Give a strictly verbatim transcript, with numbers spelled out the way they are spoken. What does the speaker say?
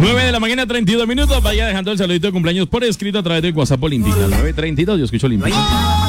nueve de la mañana, treinta y dos minutos. Vaya dejando el saludito de cumpleaños por escrito a través de WhatsApp Olímpica. nueve treinta y dos, yo escucho Olímpica.